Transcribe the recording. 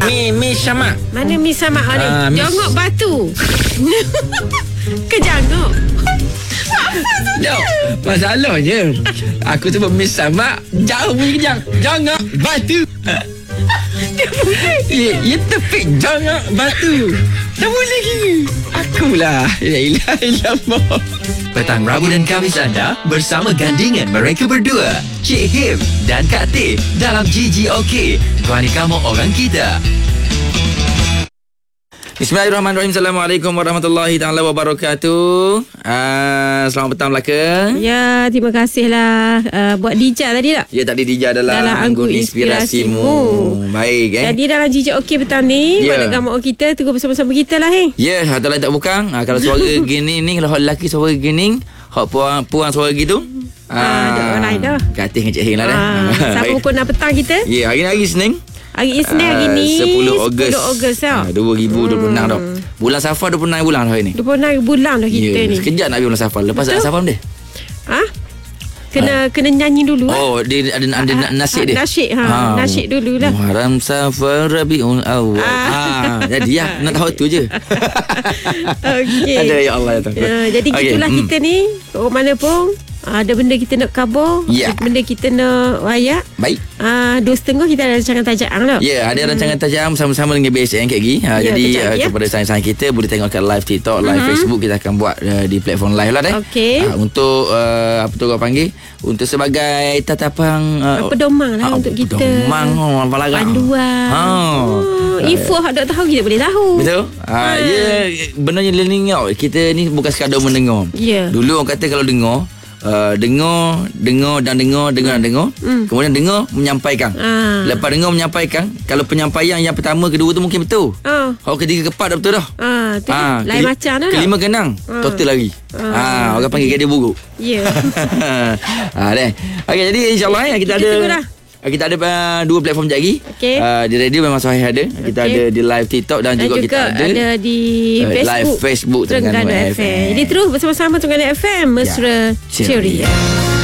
Mi sama. Mana mi sama ni? Jongok batu. Kejangok. No, masalahnya aku sebut mi sama, jauh mi kejang. Jongok batu. Ya tepi jongok batu. Tak boleh lagi. Akulah. La ilaha illallah. Petang Rabu dan Khamis anda bersama gandingan mereka berdua, Cik Him dan Kak Teh dalam GGOK. Kuani kamu orang kita. Bismillahirrahmanirrahim. Assalamualaikum warahmatullahi taala wabarakatuh. Selamat petang Melaka. Ya, terima kasihlah buat Dija tadi tak? Ya, tadi Dija dalam Anggun Inspirasimu. Baik Jadi dalam GGOK petang ni, mana gamuk kita tunggu bersama-sama kita lah. Ya, atau lain tak bukan. Kalau suara gini ni, kalau lelaki suara gini, hak puang suara gitu. Ada orang lain dah. Katih dengan Cik Hing lah dah. Sama pukul 6 petang kita. Ya, hari Senin. Hari Isnin hari ni 10 Ogos 2026 dah. Bulan Safar 26 bulan dah hari ni. 26 bulan dah kita ni. Sekejap nak pergi bulan Safar. Lepas dah Safar dia. Kena nyanyi dulu. Dia ada nasyid dia. Nasyid dululah. Muharram Safar Rabiul Awwal. Jadi nak tahu tu je. Okey. Ada ya Allah jadi gitulah kita ni. Orang mana pun ada benda kita nak kabur, benda kita nak wayak. Baik. 2.30 kita ada rancangan tajam lah. Ya, ada rancangan tajam sama-sama dengan BSN KG. Jadi kepada sahabat kita boleh tengok kat live TikTok, live Facebook, kita akan buat di platform live lah dah. Okey. Untuk apa tu kau panggil? Untuk sebagai tatapan pedomang lah untuk kita. Pedomang panduan. Info hak tak tahu kita boleh tahu. Betul? Ya, benarnya learning out. Kita ni bukan sekadar mendengar. Dulu orang kata kalau dengar dengar. Kemudian dengar menyampaikan. Lepas dengar menyampaikan, kalau penyampaian yang pertama, kedua tu mungkin betul. Kalau ketiga, keempat dah betul dah. Lain macam dah. Kelima kenang, total lagi. Orang panggil gadia buruk. Ya. Okey, jadi insyaAllah kita ada. Kita ada dua platform lagi. Di radio memang Sahih ada. Kita ada di live TikTok dan juga kita ada di live Facebook Terengganu FM. Jadi terus bersama-sama Terengganu FM Mesra Ceria.